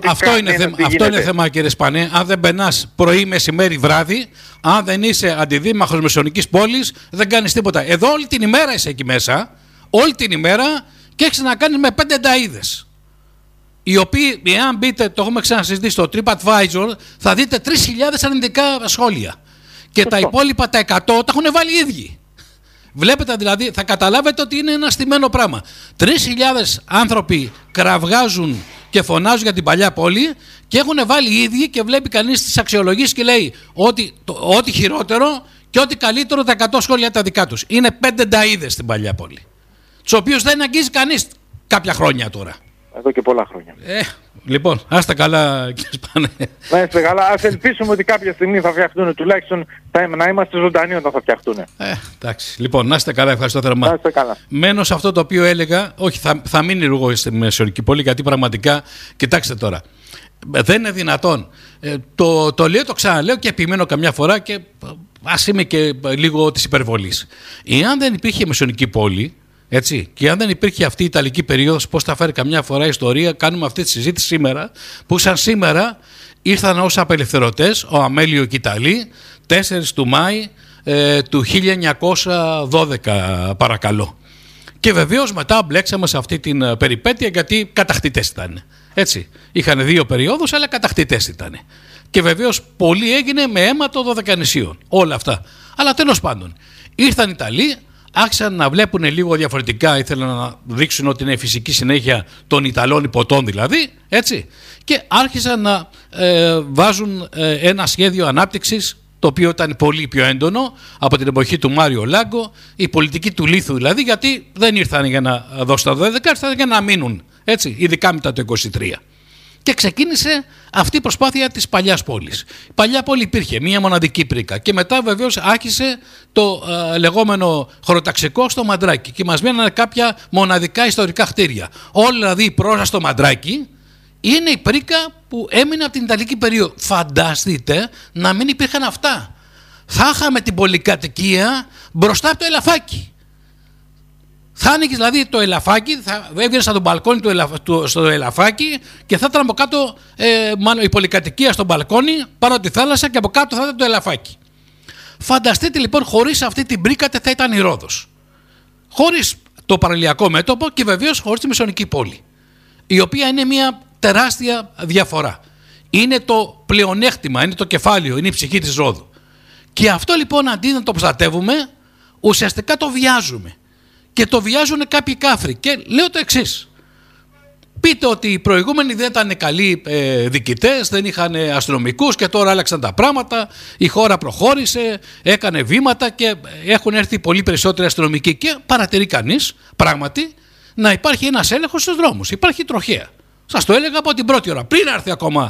αυτό είναι θέμα κύριε Σπανέ. Αν δεν περνάς πρωί, μεσημέρι, βράδυ, αν δεν είσαι αντιδήμαρχος Μεσονικής πόλης, δεν κάνεις τίποτα. Εδώ όλη την ημέρα είσαι εκεί μέσα, όλη την ημέρα και έχεις να κάνεις με 5 νταΐδες. Οι οποίοι, εάν μπείτε, το έχουμε ξανασυζητήσει στο TripAdvisor, θα δείτε 3.000 αρνητικά σχόλια. Και τα υπόλοιπα τα 100 τα έχουν βάλει οι ίδιοι. Βλέπετε δηλαδή, θα καταλάβετε ότι είναι ένα στημένο πράγμα. 3.000 άνθρωποι κραυγάζουν και φωνάζουν για την παλιά πόλη και έχουν βάλει οι ίδιοι και βλέπει κανείς τις αξιολογήσεις και λέει ότι ό,τι χειρότερο και ό,τι καλύτερο τα 100 σχόλια τα δικά τους. Είναι 5 νταΐδες στην παλιά πόλη. τους οποίους δεν αγγίζει κανείς κάποια χρόνια τώρα. Εδώ και πολλά χρόνια. Λοιπόν, άστε καλά κύριε Σπάνε. Να είστε καλά. Ας ελπίσουμε ότι κάποια στιγμή θα φτιαχτούν, τουλάχιστον να είμαστε ζωντανοί όταν θα φτιαχτούν. Εντάξει. Λοιπόν, να είστε καλά, ευχαριστώ θερμά. Να είστε καλά. Μένω σε αυτό το οποίο έλεγα, όχι θα μείνει λίγο στη Μεσαιωνική πόλη, γιατί πραγματικά, κοιτάξτε τώρα, δεν είναι δυνατόν. Το λέω, το ξαναλέω και επιμένω καμιά φορά και ας είμαι και λίγο της υπερβολής. Εάν δεν υπήρχε Μεσαιωνική πόλη, έτσι, και αν δεν υπήρχε αυτή η Ιταλική περίοδος, πώς θα φέρει καμιά φορά η ιστορία, κάνουμε αυτή τη συζήτηση σήμερα, που σαν σήμερα ήρθαν ως απελευθερωτές ο Αμέλιο και οι Ιταλοί 4 του Μάη του 1912 παρακαλώ. Και βεβαίως μετά μπλέξαμε σε αυτή την περιπέτεια γιατί κατακτητές ήταν. Έτσι, είχαν 2 περιόδους αλλά κατακτητές ήταν. Και βεβαίως πολύ έγινε με αίμα των Δωδεκανησίων, όλα αυτά. Αλλά τέλος πάντων, ήρθαν οι Ιταλοί, άρχισαν να βλέπουν λίγο διαφορετικά, ήθελαν να δείξουν ότι είναι η φυσική συνέχεια των Ιταλών υποτών δηλαδή, έτσι, και άρχισαν να βάζουν ένα σχέδιο ανάπτυξης, το οποίο ήταν πολύ πιο έντονο από την εποχή του Μάριο Λάγκο, η πολιτική του λίθου δηλαδή, γιατί δεν ήρθαν για να δώσουν τα 12, ήρθαν για να μείνουν, έτσι, ειδικά μετά το 23. Και ξεκίνησε αυτή η προσπάθεια της παλιάς πόλης. Η παλιά πόλη υπήρχε μία μοναδική πρίκα και μετά βεβαίως άρχισε το λεγόμενο χωροταξικό στο Μαντράκι και μας μένανε κάποια μοναδικά ιστορικά κτίρια. Όλα δηλαδή η πρόζα στο Μαντράκι είναι η πρίκα που έμεινε από την Ιταλική περίοδο. Φανταστείτε να μην υπήρχαν αυτά. Θα είχαμε την πολυκατοικία μπροστά από το ελαφάκι. Θα άνοιγες δηλαδή το ελαφάκι, θα έβγαινες από τον μπαλκόνι στο ελαφάκι και θα ήταν από κάτω μάλλον η πολυκατοικία στο μπαλκόνι πάνω από τη θάλασσα και από κάτω θα ήταν το ελαφάκι. Φανταστείτε λοιπόν, χωρίς αυτή την πρίκα θα ήταν η Ρόδος. Χωρίς το παραλιακό μέτωπο και βεβαίως χωρίς τη Μεσαιωνική πόλη, η οποία είναι μια τεράστια διαφορά. Είναι το πλεονέκτημα, είναι το κεφάλαιο, είναι η ψυχή της Ρόδου. Και αυτό λοιπόν αντί να το προστατεύουμε, ουσιαστικά το βιάζουμε. Και το βιάζουν κάποιοι κάφροι. Και λέω το εξής. Πείτε ότι οι προηγούμενοι δεν ήταν καλοί διοικητές, δεν είχαν αστυνομικούς και τώρα άλλαξαν τα πράγματα. Η χώρα προχώρησε, έκανε βήματα και έχουν έρθει πολύ περισσότεροι αστυνομικοί. Και παρατηρεί κανείς πράγματι να υπάρχει ένας έλεγχος στους δρόμους. Υπάρχει τροχέα. Σας το έλεγα από την πρώτη ώρα, πριν έρθει ακόμα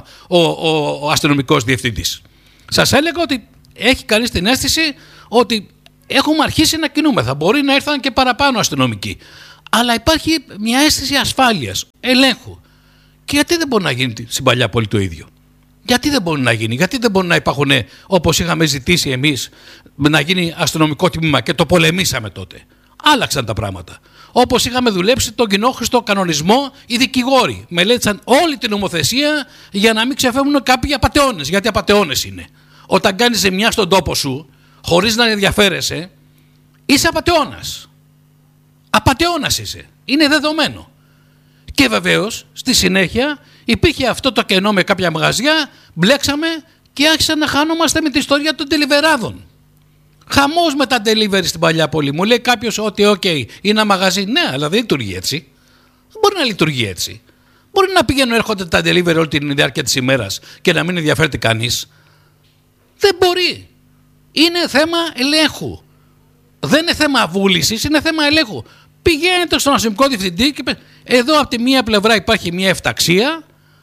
ο αστυνομικός διευθυντής. Σας έλεγα ότι έχει κανείς την αίσθηση ότι έχουμε αρχίσει να κινούμεθα. Μπορεί να ήρθαν και παραπάνω αστυνομικοί. Αλλά υπάρχει μια αίσθηση ασφάλειας, ελέγχου. Και γιατί δεν μπορεί να γίνει στην παλιά πόλη το ίδιο? Γιατί δεν μπορεί να γίνει? Γιατί δεν μπορεί να υπάρχουν, όπως είχαμε ζητήσει εμείς, να γίνει αστυνομικό τμήμα και το πολεμήσαμε τότε? Άλλαξαν τα πράγματα. Όπως είχαμε δουλέψει τον κοινόχρηστο κανονισμό, οι δικηγόροι μελέτησαν όλη την νομοθεσία για να μην ξεφεύγουν κάποιοι απατεώνες. Γιατί απατεώνες είναι. Όταν κάνεις ζημιά στον τόπο σου, χωρίς να ενδιαφέρεσαι, είσαι απατεώνας. Απατεώνας είσαι. Είναι δεδομένο. Και βεβαίως, στη συνέχεια, υπήρχε αυτό το κενό με κάποια μαγαζιά, μπλέξαμε και άρχισαν να χάνομαστε με την ιστορία των τελιβεράδων. Χαμός με τα delivery στην παλιά πόλη. Μου λέει κάποιος ότι είναι ένα μαγαζί. Ναι, αλλά δεν λειτουργεί έτσι. Δεν μπορεί να λειτουργεί έτσι. Μπορεί να πηγαίνουν, έρχονται τα delivery όλη τη διάρκεια της ημέρας και να μην ενδιαφέρεται κανείς. Δεν μπορεί. Είναι θέμα ελέγχου. Δεν είναι θέμα βούλησης, είναι θέμα ελέγχου. Πηγαίνετε στον αστυνομικό διευθυντή και εδώ από τη μία πλευρά υπάρχει μια εφταξία.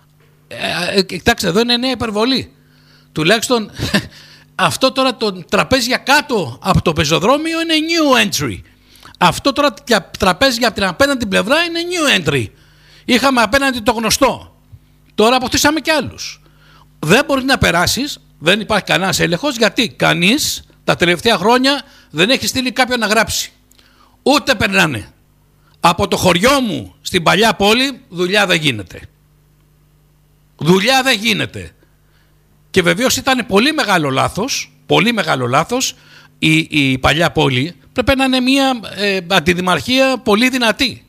Κοιτάξτε, εδώ είναι νέα υπερβολή. Τουλάχιστον αυτό τώρα το τραπέζι για κάτω από το πεζοδρόμιο είναι new entry. Αυτό τώρα τραπέζι από την απέναντι πλευρά είναι new entry. Είχαμε απέναντι το γνωστό. Τώρα αποκτήσαμε κι άλλους. Δεν μπορεί να περάσεις, δεν υπάρχει κανένας έλεγχος, γιατί κανείς τα τελευταία χρόνια δεν έχει στείλει κάποιον να γράψει. Ούτε περνάνε. Από το χωριό μου στην παλιά πόλη δουλειά δεν γίνεται. Δουλειά δεν γίνεται. Και βεβαίως ήταν πολύ μεγάλο λάθος η παλιά πόλη. Πρέπει να είναι μια αντιδημαρχία πολύ δυνατή.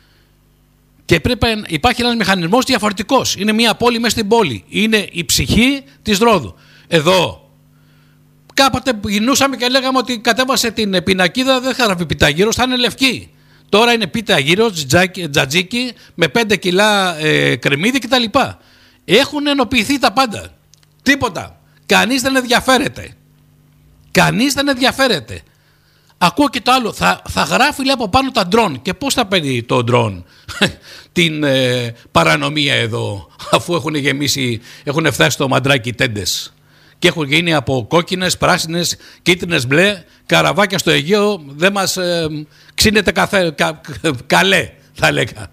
Και πρέπει να υπάρχει ένας μηχανισμός διαφορετικός. Είναι μια πόλη μέσα στην πόλη. Είναι η ψυχή της Ρόδου. Εδώ κάποτε γινούσαμε και λέγαμε ότι κατέβασε την πινακίδα, δεν θα γράφει πίτα γύρος, θα είναι λευκή. Τώρα είναι πίτα γύρος, τζατζίκι με 5 κιλά κρεμμύδι κτλ. Έχουν ενοποιηθεί τα πάντα. Τίποτα. Κανείς δεν ενδιαφέρεται. Κανείς δεν ενδιαφέρεται. Ακούω και το άλλο. Θα γράφει, λέει, από πάνω τα ντρόν. Και πώς θα παίρνει το ντρόν την παρανομία εδώ, αφού έχουν φτάσει στο μαντράκι τέντες και έχουν γίνει από κόκκινες, πράσινες, κίτρινες, μπλε καραβάκια στο Αιγαίο. Δεν μας ξύνεται καλέ, θα λέγα.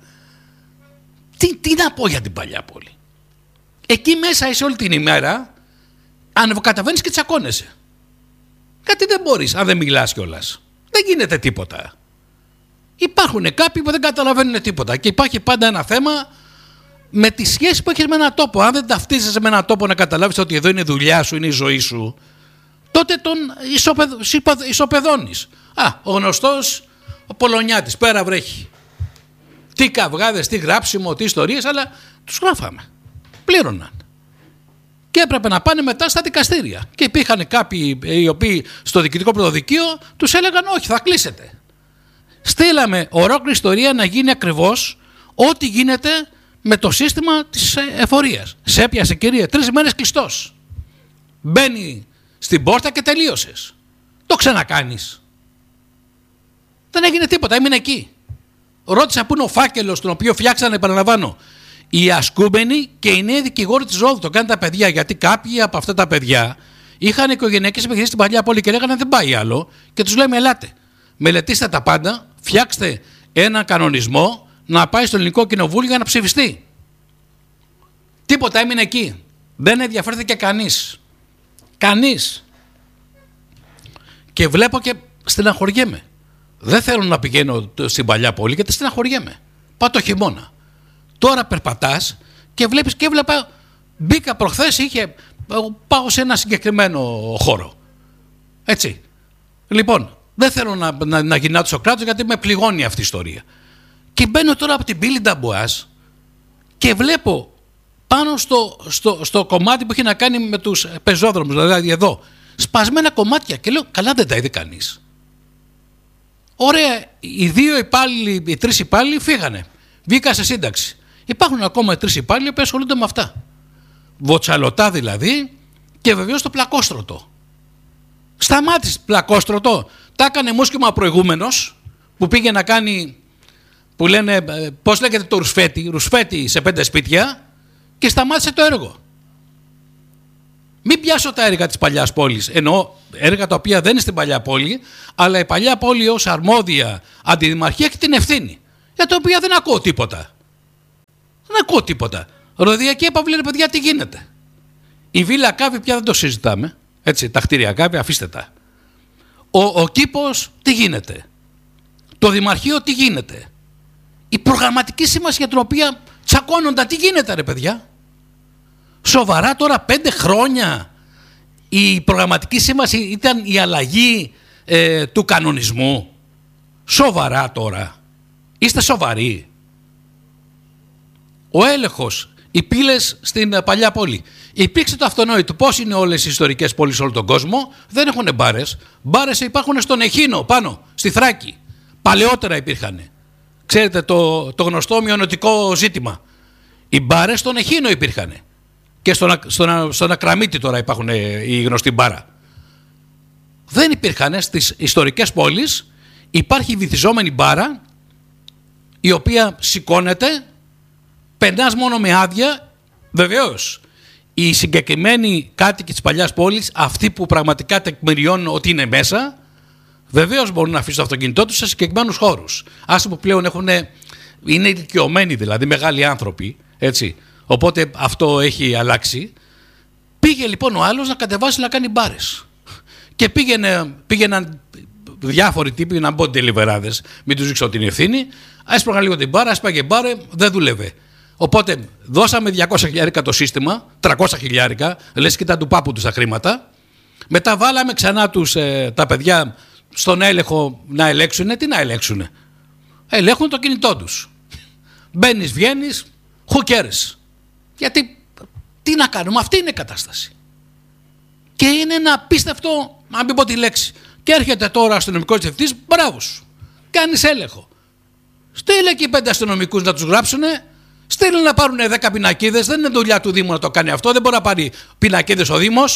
Τι να πω για την παλιά πόλη. Εκεί μέσα είσαι όλη την ημέρα, ανεβοκαταβαίνεις και τσακώνεσαι. Γιατί δεν μπορείς, αν δεν μιλάς κιόλας. Δεν γίνεται τίποτα. Υπάρχουν κάποιοι που δεν καταλαβαίνουν τίποτα. Και υπάρχει πάντα ένα θέμα με τη σχέση που έχεις με έναν τόπο. Αν δεν ταυτίζεσαι με έναν τόπο να καταλάβεις ότι εδώ είναι η δουλειά σου, είναι η ζωή σου, τότε τον ισοπεδώνεις. Ο γνωστός ο Πολωνιάτης, πέρα βρέχει. Τι καυγάδες, τι γράψιμο, τι ιστορίες, αλλά τους γράφαμε. Πλήρωναν. Και έπρεπε να πάνε μετά στα δικαστήρια. Και υπήρχαν κάποιοι οι οποίοι στο διοικητικό πρωτοδικείο τους έλεγαν όχι, θα κλείσετε. Στείλαμε ολόκληρη ιστορία να γίνει ακριβώς ό,τι γίνεται με το σύστημα της εφορίας. Σε έπιασε, κυρία, 3 μέρες κλειστός. Μπαίνει στην πόρτα και τελείωσες. Το ξανακάνεις. Δεν έγινε τίποτα, έμεινε εκεί. Ρώτησα πού είναι ο φάκελος τον οποίο φτιάξανε, επαναλαμβάνω, οι ασκούμενοι και οι νέοι δικηγόροι της Ρόδου. Το κάνουν τα παιδιά, γιατί κάποιοι από αυτά τα παιδιά είχαν οικογενειακές επιχειρήσεις στην παλιά πόλη και λέγανε δεν πάει άλλο. Και τους λέμε ελάτε, μελετήστε τα πάντα, φτιάξτε ένα κανονισμό να πάει στο Ελληνικό Κοινοβούλιο για να ψηφιστεί. Τίποτα, έμεινε εκεί. Δεν ενδιαφέρθηκε κανείς. Κανείς. Και βλέπω και στεναχωριέμαι. Δεν θέλω να πηγαίνω στην παλιά πόλη γιατί στεναχωριέμαι. Πάω το χειμώνα. Τώρα περπατάς και βλέπεις, και έβλεπα, μπήκα προχθές, πάω σε ένα συγκεκριμένο χώρο. Έτσι. Λοιπόν, δεν θέλω να γυρνάω στο κράτος γιατί με πληγώνει αυτή η ιστορία. Και μπαίνω τώρα από την πύλη Νταμπουάς και βλέπω πάνω στο κομμάτι που έχει να κάνει με τους πεζόδρομους, δηλαδή εδώ, σπασμένα κομμάτια. Και λέω, καλά δεν τα είδε κανείς. Ωραία, οι 3 υπάλληλοι φύγανε. Βγήκα σε σύνταξη. Υπάρχουν ακόμα 3 υπάλληλοι που ασχολούνται με αυτά. Βοτσαλωτά δηλαδή, και βεβαίως το πλακόστρωτο. Σταμάτησε πλακόστρωτο. Τα έκανε μουσκεμα προηγούμενος που πήγε να κάνει, που λένε, πώς λέγεται το ρουσφέτη σε 5 σπίτια, και σταμάτησε το έργο. Μην πιάσω τα έργα της παλιάς πόλης, εννοώ έργα τα οποία δεν είναι στην παλιά πόλη, αλλά η παλιά πόλη ως αρμόδια αντιδημαρχία έχει την ευθύνη, για τα οποία δεν ακούω τίποτα. Δεν ακούω τίποτα. Ροδιακή έπαυλη, ρε παιδιά, τι γίνεται. Η Βίλα Κάβη πια δεν το συζητάμε. Έτσι, τα κτίρια Κάβη, αφήστε τα. Ο κήπος, τι γίνεται. Το δημαρχείο, τι γίνεται. Η προγραμματική σύμβαση για την οποία τσακώνονταν, τι γίνεται, ρε παιδιά. Σοβαρά τώρα 5 χρόνια η προγραμματική σύμβαση ήταν η αλλαγή του κανονισμού. Σοβαρά τώρα. Είστε σοβαροί. Ο έλεγχος, οι πύλες στην παλιά πόλη. Υπήρξε το αυτονόητο. Πώς είναι όλες οι ιστορικές πόλεις σε όλο τον κόσμο. Δεν έχουν μπάρες. Μπάρες υπάρχουν στον Εχίνο πάνω, στη Θράκη. Παλαιότερα υπήρχαν. Ξέρετε το γνωστό μειονοτικό ζήτημα. Οι μπάρες στον Εχίνο υπήρχαν. Και στον Ακραμίτη τώρα υπάρχουν οι γνωστοί μπάρα. Δεν υπήρχαν στις ιστορικές πόλεις. Υπάρχει βυθιζόμενη μπάρα η οποία σηκώνεται, περνάς μόνο με άδεια. Βεβαίως οι συγκεκριμένοι κάτοικοι της παλιάς πόλης, αυτοί που πραγματικά τεκμηριώνουν ότι είναι μέσα, βεβαίως μπορούν να αφήσουν το αυτοκίνητό τους σε συγκεκριμένους χώρους. Άσε που πλέον είναι ηλικιωμένοι, δηλαδή μεγάλοι άνθρωποι, έτσι. Οπότε αυτό έχει αλλάξει. Πήγε λοιπόν ο άλλος να κατεβάσει να κάνει μπάρες. Και πήγαιναν διάφοροι τύποι να μπουν τελειβεράδες, μην τους δείξω την ευθύνη. Έσπρωγαν λίγο την μπάρα, έσπαγε μπάρε, δεν δούλευε. Οπότε δώσαμε 200.000 το σύστημα, 300.000, λες και ήταν του πάπου τους τα χρήματα. Μετά βάλαμε ξανά τα παιδιά στον έλεγχο να ελέγξουνε. Τι να ελέγξουνε. Ελέγχουν το κινητό τους. Μπαίνεις, βγαίνεις, who cares. Γιατί τι να κάνουμε, αυτή είναι η κατάσταση. Και είναι ένα απίστευτο, αν μην πω τη λέξη. Και έρχεται τώρα ο αστυνομικός διευθυντής, μπράβο σου. Κάνεις έλεγχο. Στείλε και 5 αστυνομικούς να τους γράψουνε. Στείλε να πάρουν 10 πινακίδες. Δεν είναι δουλειά του Δήμου να το κάνει αυτό. Δεν μπορεί να πάρει πινακίδες ο Δήμος.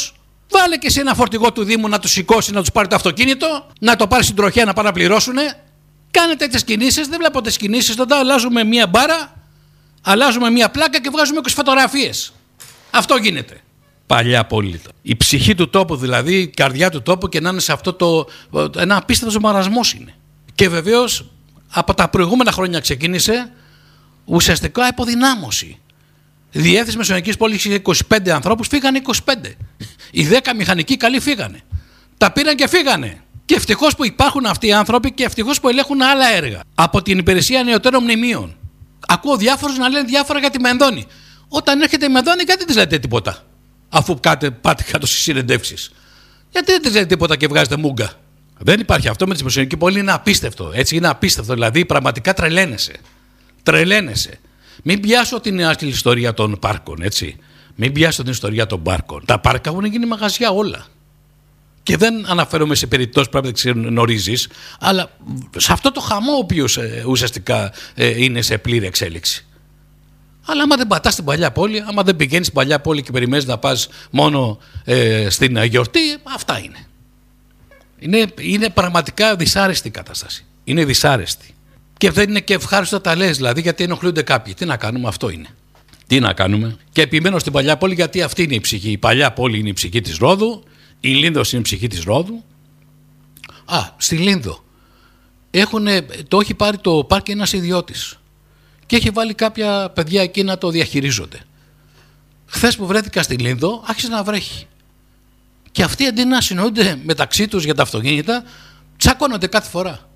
Βάλε και σε ένα φορτηγό του Δήμου να του σηκώσει, να του πάρει το αυτοκίνητο, να το πάρει στην τροχέα να πάνε να πληρώσουνε. Κάνε τέτοιες κινήσεις, δεν βλέπω τις κινήσεις. Τότε αλλάζουμε μία μπάρα, αλλάζουμε μία πλάκα και βγάζουμε 20 φωτογραφίες. Αυτό γίνεται. Παλιά απόλυτα. Η ψυχή του τόπου δηλαδή, η καρδιά του τόπου και να είναι σε αυτό το. Ένα απίστευτος μαρασμός είναι. Και βεβαίως από τα προηγούμενα χρόνια ξεκίνησε ουσιαστικά υποδυνάμωση. Η Διεύθυνση Μεσογειακής Πόλης είχε 25 ανθρώπους, φύγανε 25. Οι 10 μηχανικοί καλοί φύγανε. Τα πήραν και φύγανε. Και ευτυχώς που υπάρχουν αυτοί οι άνθρωποι και ευτυχώς που ελέγχουν άλλα έργα. Από την Υπηρεσία Νεωτέρων Μνημείων. Ακούω διάφορους να λένε διάφορα για τη Μενδώνη. Όταν έρχεται η Μενδώνη, γιατί δεν της λέτε τίποτα. Αφού πάτε κάτω στις συνεντεύξεις. Γιατί δεν της λέτε τίποτα και βγάζετε μούγκα. Δεν υπάρχει αυτό με τη Μεσογειακή Πόλη, είναι απίστευτο. Έτσι είναι απίστευτο. Δηλαδή πραγματικά τρελαίνεσαι. Μην πιάσω την ιστορία των πάρκων, έτσι. Μην πιάσω την ιστορία των πάρκων. Τα πάρκα έχουν γίνει μαγαζιά όλα. Και δεν αναφέρομαι σε περιπτώσεις που πρέπει να γνωρίζεις, αλλά σε αυτό το χαμό ο οποίος ουσιαστικά είναι σε πλήρη εξέλιξη. Αλλά άμα δεν πατάς στην παλιά πόλη, άμα δεν πηγαίνεις στην παλιά πόλη και περιμένεις να πας μόνο στην γιορτή, αυτά είναι. Είναι πραγματικά δυσάρεστη η κατάσταση. Είναι δυσάρεστη. Και δεν είναι και ευχάριστο να τα λες, δηλαδή, γιατί ενοχλούνται κάποιοι. Τι να κάνουμε, αυτό είναι. Τι να κάνουμε. Και επιμένω στην παλιά πόλη, γιατί αυτή είναι η ψυχή. Η παλιά πόλη είναι η ψυχή της Ρόδου. Η Λίνδος είναι η ψυχή της Ρόδου. Στη Λίνδο το έχει πάρει το πάρκι ένας ιδιώτης και έχει βάλει κάποια παιδιά εκεί να το διαχειρίζονται. Χθες που βρέθηκα στη Λίνδο άρχισε να βρέχει και αυτοί αντί να συνοούνται μεταξύ τους για τα αυτοκίνητα, τσακώνονται κάθε φορά.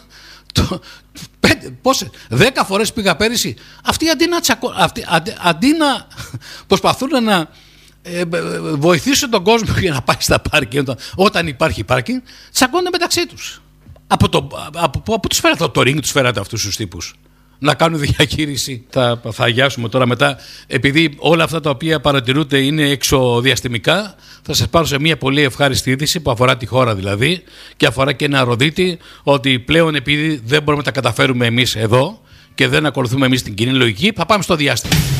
10 φορές πήγα πέρυσι. Αυτοί αντί να προσπαθούν να βοηθήσουν τον κόσμο για να πάει στα πάρκινγκ όταν υπάρχει πάρκινγκ, τσακώνονται μεταξύ τους. Από τους φέρατε το ring, τους φέρατε αυτούς τους τύπους να κάνουν διαχείριση. Θα αγιάσουμε τώρα μετά, επειδή όλα αυτά τα οποία παρατηρούνται είναι εξωδιαστημικά, θα σας πάρω σε μια πολύ ευχάριστη είδηση που αφορά τη χώρα δηλαδή και αφορά και ένα Ροδίτη, ότι πλέον επειδή δεν μπορούμε να τα καταφέρουμε εμείς εδώ και δεν ακολουθούμε εμείς την κοινή λογική, θα πάμε στο διάστημα.